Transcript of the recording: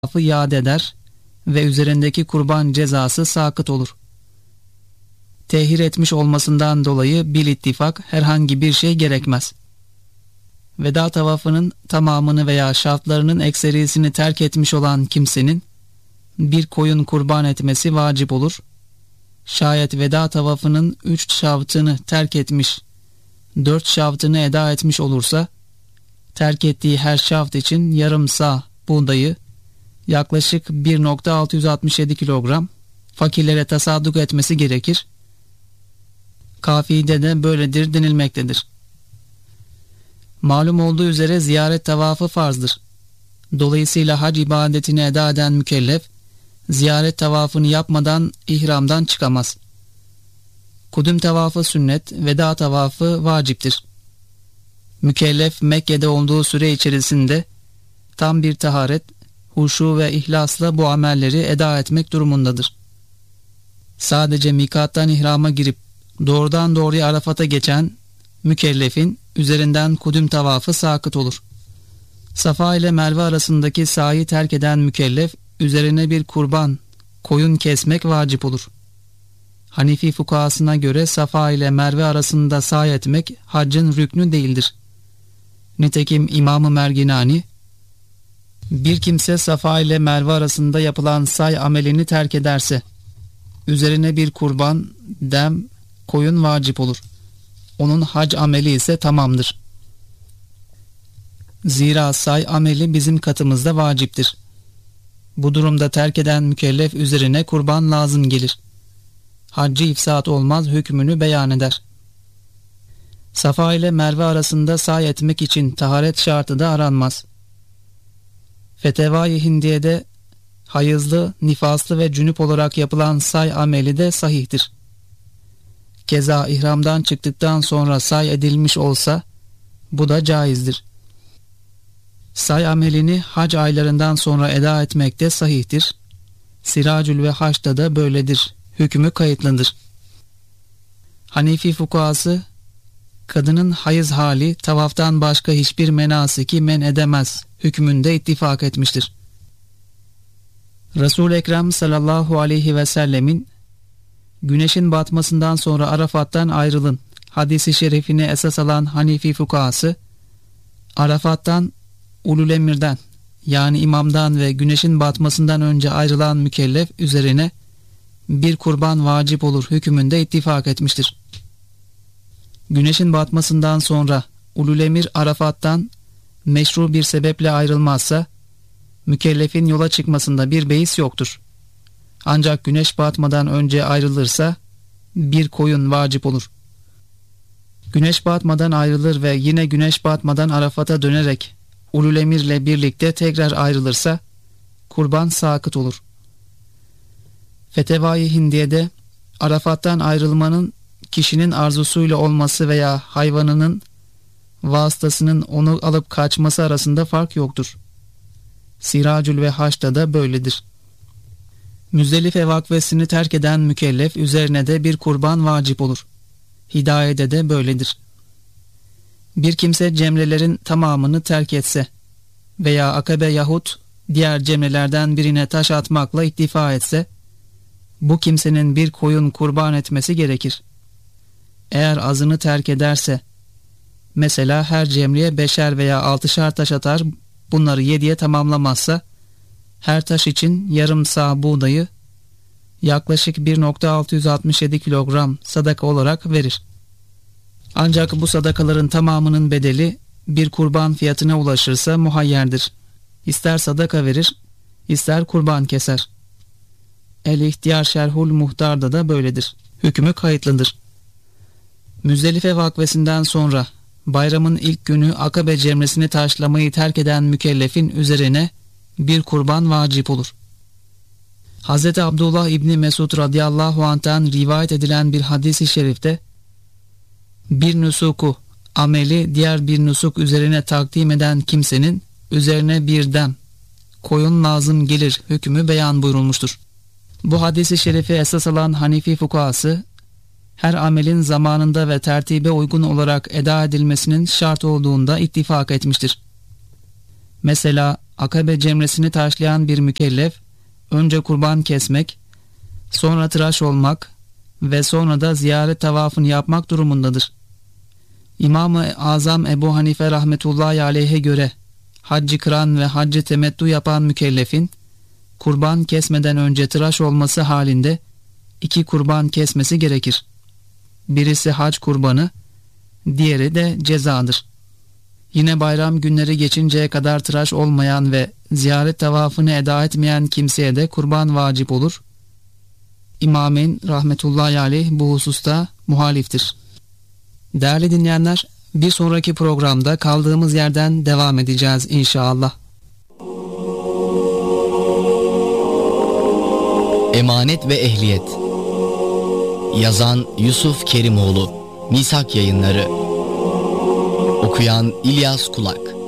iade eder ve üzerindeki kurban cezası sakıt olur. Tehir etmiş olmasından dolayı bil ittifak herhangi bir şey gerekmez. Veda tavafının tamamını veya şartlarının ekserisini terk etmiş olan kimsenin bir koyun kurban etmesi vacip olur. Şayet veda tavafının 3 şartını terk etmiş, 4 şartını eda etmiş olursa, terk ettiği her şart için yarım sağ buğdayı, yaklaşık 1.667 kilogram fakirlere tasadduk etmesi gerekir. Kafide de böyledir denilmektedir. Malum olduğu üzere ziyaret tavafı farzdır. Dolayısıyla hac ibadetini eda eden mükellef, ziyaret tavafını yapmadan ihramdan çıkamaz. Kudüm tavafı sünnet, veda tavafı vaciptir. Mükellef Mekke'de olduğu süre içerisinde tam bir taharet, huşu ve ihlasla bu amelleri eda etmek durumundadır. Sadece mikattan ihrama girip doğrudan doğruya Arafat'a geçen mükellefin üzerinden kudüm tavafı sakıt olur. Safa ile Merve arasındaki sa'i terk eden mükellef üzerine bir kurban, koyun kesmek vacip olur. Hanifi fukahasına göre Safa ile Merve arasında sa'i etmek haccın rüknü değildir. Nitekim İmam-ı Merginani, bir kimse Safa ile Merve arasında yapılan say amelini terk ederse, üzerine bir kurban, dem, koyun vacip olur. Onun hac ameli ise tamamdır. Zira say ameli bizim katımızda vaciptir. Bu durumda terk eden mükellef üzerine kurban lazım gelir. Haccı ifsat olmaz hükmünü beyan eder. Safa ile Merve arasında say etmek için taharet şartı da aranmaz. Fetevai Hindiye'de hayızlı, nifaslı ve cünüp olarak yapılan say ameli de sahihtir. Keza ihramdan çıktıktan sonra say edilmiş olsa bu da caizdir. Say amelini hac aylarından sonra eda etmek de sahihtir. Siracül ve Haç'ta da böyledir. Hükmü kayıtlıdır. Hanifi fukahası, kadının hayız hali tavaftan başka hiçbir menasiki men edemez hükmünde ittifak etmiştir. Resul-i Ekrem sallallahu aleyhi ve sellemin güneşin batmasından sonra Arafat'tan ayrılın hadisi şerifini esas alan Hanifi fukahası, Arafat'tan Ulul-Emir'den yani imamdan ve güneşin batmasından önce ayrılan mükellef üzerine bir kurban vacip olur hükmünde ittifak etmiştir. Güneşin batmasından sonra Ulul-Emir Arafat'tan meşru bir sebeple ayrılmazsa mükellefin yola çıkmasında bir beis yoktur. Ancak güneş batmadan önce ayrılırsa bir koyun vacip olur. Güneş batmadan ayrılır ve yine güneş batmadan Arafat'a dönerek Ulul-Emir'le birlikte tekrar ayrılırsa kurban sakıt olur. Fetevai Hindiye'de Arafat'tan ayrılmanın kişinin arzusuyla olması veya hayvanının vasıtasının onu alıp kaçması arasında fark yoktur. Siracül ve Haç'ta da böyledir. Müzdelife vakfesini terk eden mükellef üzerine de bir kurban vacip olur. Hidayede de böyledir. Bir kimse cemrelerin tamamını terk etse veya akabe yahut diğer cemrelerden birine taş atmakla iktifa etse, bu kimsenin bir koyun kurban etmesi gerekir. Eğer azını terk ederse, mesela her cemriye 5'er veya 6'şar taş atar, bunları 7'ye tamamlamazsa, her taş için yarım sağ buğdayı yaklaşık 1.667 kilogram sadaka olarak verir. Ancak bu sadakaların tamamının bedeli bir kurban fiyatına ulaşırsa muhayyerdir. İster sadaka verir, ister kurban keser. El-İhtiyar Şerhul Muhtar'da da böyledir. Hükmü kayıtlıdır. Müzdelife vakfesinden sonra bayramın ilk günü Akabe cemresini taşlamayı terk eden mükellefin üzerine bir kurban vacip olur. Hz. Abdullah İbni Mesud radıyallahu anh'tan rivayet edilen bir hadis-i şerifte, bir nusuku, ameli diğer bir nusuk üzerine takdim eden kimsenin üzerine bir dem, koyun lazım gelir hükmü beyan buyurulmuştur. Bu hadis-i şerifi esas alan Hanifi fukahası, her amelin zamanında ve tertibe uygun olarak eda edilmesinin şart olduğunda ittifak etmiştir. Mesela Akabe cemresini taşlayan bir mükellef önce kurban kesmek, sonra tıraş olmak ve sonra da ziyaret tavafını yapmak durumundadır. İmam-ı Azam Ebu Hanife rahmetullahi aleyhe göre haccı kıran ve haccı temettü yapan mükellefin kurban kesmeden önce tıraş olması halinde 2 kurban kesmesi gerekir. Birisi hac kurbanı, diğeri de cezadır. Yine bayram günleri geçinceye kadar tıraş olmayan ve ziyaret tavafını eda etmeyen kimseye de kurban vacip olur. İmameyn rahmetullahi aleyh bu hususta muhaliftir. Değerli dinleyenler, bir sonraki programda kaldığımız yerden devam edeceğiz inşallah. Emanet ve Ehliyet. Yazan Yusuf Kerimoğlu. Misak Yayınları. Okuyan İlyas Kulak.